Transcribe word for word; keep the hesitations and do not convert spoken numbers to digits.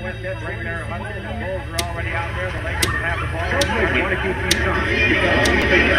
with it, bring their hustle. The Bulls are already out there. The Lakers have the ball. They want to keep these on.